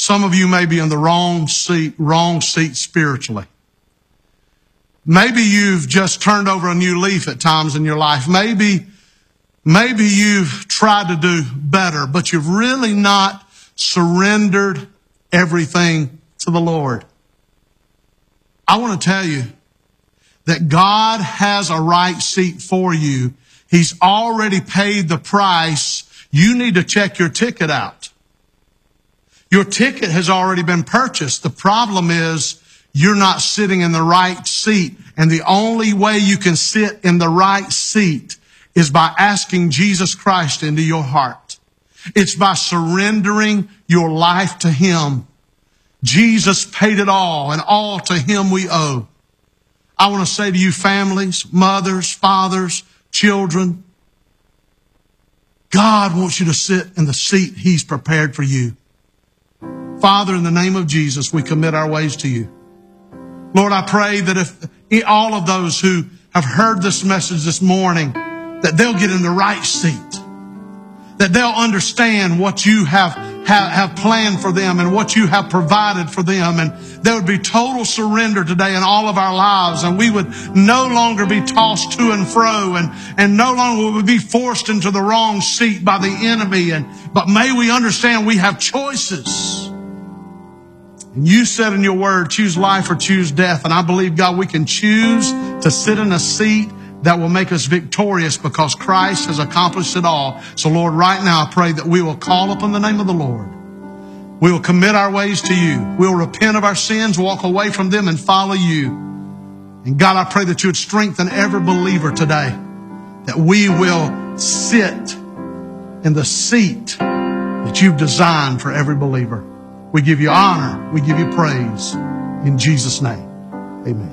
Some of you may be in the wrong seat spiritually. Maybe you've just turned over a new leaf at times in your life. Maybe you've tried to do better, but you've really not surrendered everything to the Lord. I want to tell you that God has a right seat for you. He's already paid the price. You need to check your ticket out. Your ticket has already been purchased. The problem is you're not sitting in the right seat. And the only way you can sit in the right seat is by asking Jesus Christ into your heart. It's by surrendering your life to Him. Jesus paid it all, and all to Him we owe. I want to say to you, families, mothers, fathers, children, God wants you to sit in the seat He's prepared for you. Father, in the name of Jesus, we commit our ways to you. Lord, I pray that if all of those who have heard this message this morning, that they'll get in the right seat, that they'll understand what you have planned for them and what you have provided for them. And there would be total surrender today in all of our lives. And we would no longer be tossed to and fro, and no longer would we be forced into the wrong seat by the enemy. But may we understand we have choices. And you said in your word, choose life or choose death. And I believe, God, we can choose to sit in a seat that will make us victorious because Christ has accomplished it all. So, Lord, right now I pray that we will call upon the name of the Lord. We will commit our ways to you. We'll repent of our sins, walk away from them, and follow you. And God, I pray that you would strengthen every believer today, that we will sit in the seat that you've designed for every believer. We give you honor. We give you praise. In Jesus' name, amen.